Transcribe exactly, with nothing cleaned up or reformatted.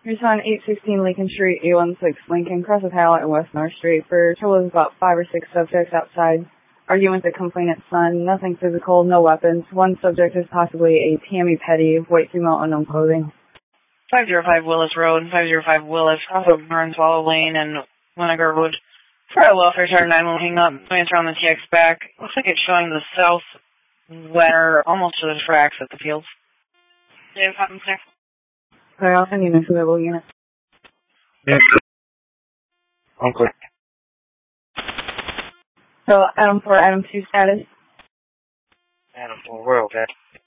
Here's on eight sixteen Lincoln Street, A one six Lincoln, cross with Howlett and West North Street. For trouble with about five or six subjects outside. Arguing with the complainant's son. Nothing physical, no weapons. One subject is possibly a Tammy Petty, white female, unknown clothing. five oh five Willis Road, five oh five Willis, cross over Burnswallow Lane and Winnegar Road. For a welfare chart nine will hang up, points around the T X back. Looks like it's showing the south where almost to the tracks at the fields. Do you have happens there? Sorry, I'll send you an available unit. Yeah. Okay. So, Adam four, Adam two status. Adam four, we're okay.